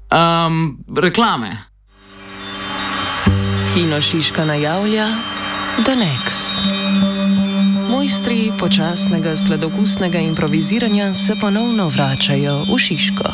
Reklame. Kino Šiška najavlja The Next. Mojstri počasnega sladokusnega improviziranja se ponovno vračajo v Šiško.